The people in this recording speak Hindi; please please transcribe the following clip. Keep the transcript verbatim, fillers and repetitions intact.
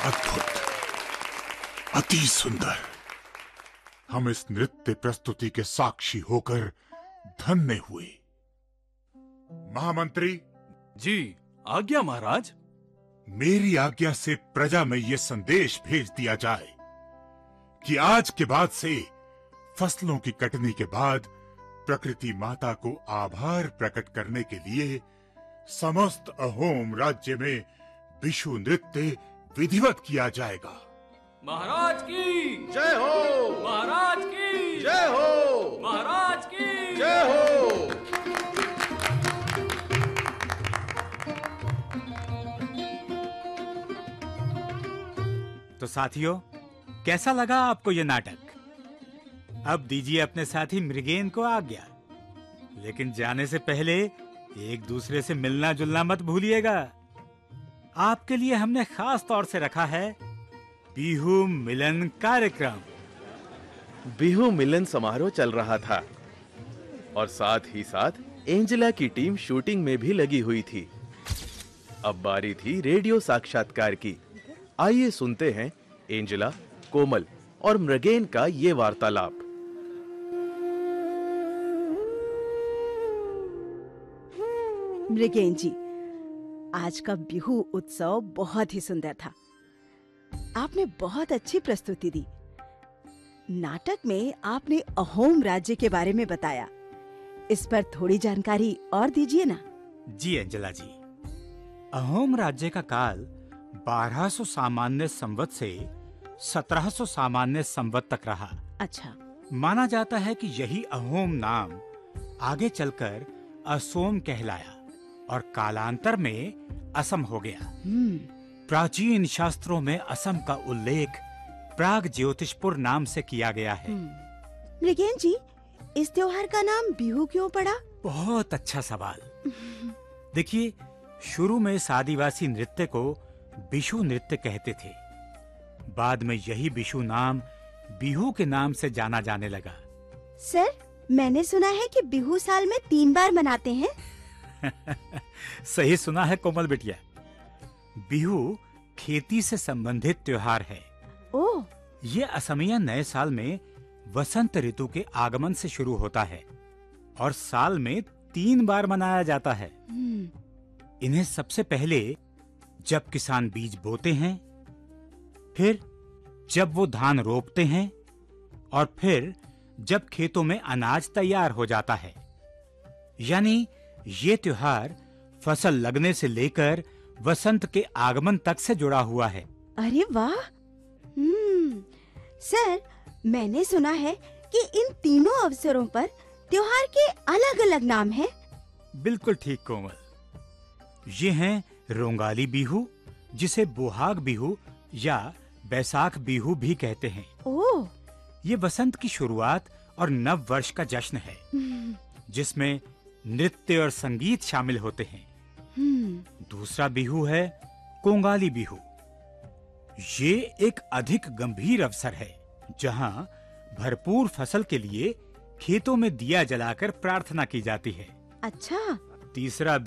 अद्भुत, अति सुंदर। हम इस नृत्य प्रस्तुति के साक्षी होकर धन्य हुए। महामंत्री जी, आज्ञा महाराज। मेरी आज्ञा से प्रजा में यह संदेश भेज दिया जाए कि आज के बाद से फसलों की कटनी के बाद प्रकृति माता को आभार प्रकट करने के लिए समस्त अहोम राज्य में बिशु नृत्य विधिवत किया जाएगा। महाराज की जय हो, महाराज की जय हो, महाराज की जय हो। तो साथियों, कैसा लगा आपको यह नाटक? अब दीजिए अपने साथी मृगेन को आज्ञा। लेकिन जाने से पहले एक दूसरे से मिलना जुलना मत भूलिएगा। आपके लिए हमने खास तौर से रखा है बिहू मिलन कार्यक्रम। बिहू मिलन समारोह चल रहा था और साथ ही साथ एंजेला की टीम शूटिंग में भी लगी हुई थी। अब बारी थी रेडियो साक्षात्कार की। आइए सुनते हैं एंजेला, कोमल और मृगेन का ये वार्तालाप। मृगेन जी, आज का बिहू उत्सव बहुत ही सुंदर था। आपने बहुत अच्छी प्रस्तुति दी। नाटक में आपने अहोम राज्य के बारे में बताया। इस पर थोड़ी जानकारी और दीजिए ना। जी एंजेला जी, अहोम राज्य का काल बारह सौ सामान्य संवत से सत्रह सौ सामान्य संवत तक रहा। अच्छा। माना जाता है कि यही अहोम नाम आगे चलकर असोम कहलाया और कालांतर में असम हो गया। प्राचीन शास्त्रों में असम का उल्लेख प्राग ज्योतिषपुर नाम से किया गया है। मृगेन जी, इस त्योहार का नाम बिहू क्यों पड़ा? बहुत अच्छा सवाल। देखिए, शुरू में इस आदिवासी नृत्य को बिशु नृत्य कहते थे। बाद में यही बिशु नाम बिहू के नाम से जाना जाने लगा। सर, मैंने सुना है कि बिहू साल में तीन बार मनाते हैं। सही सुना है कोमल बिटिया। बिहू खेती से संबंधित त्योहार है। ओह। ये असमिया नए साल में वसंत ऋतु के आगमन से शुरू होता है और साल में तीन बार मनाया जाता है। इन्हें सबसे पहले जब किसान बीज बोते हैं, फिर जब वो धान रोपते हैं और फिर जब खेतों में अनाज तैयार हो जाता है। यानी ये त्योहार फसल लगने से लेकर वसंत के आगमन तक से जुड़ा हुआ है। अरे वाह। हम्म, सर, मैंने सुना है कि इन तीनों अवसरों पर त्योहार के अलग-अलग नाम हैं। बिल्कुल ठीक कोमल। ये हैं रोंगाली बिहू, जिसे बोहाग बिहू या बैसाख बिहू भी कहते हैं। ओह। ये वसंत की शुरुआत और नव वर्ष का जश्न है, जिसमें नृत्य और संगीत शामिल होते हैं। दूसरा बिहू है कोंगाली बिहू। ये एक अधिक गंभीर अवसर है, जहां भरपूर फसल के लिए खेतों में दिया जलाकर प्रार्थना की जाती है। अच्छा। तीसरा